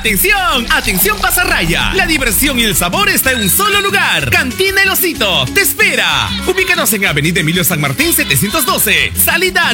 ¡Atención! ¡Atención Pasarraya! La diversión y el sabor está en un solo lugar. Cantina El Osito te espera. Ubícanos en Avenida Emilio San Martín 712. Salida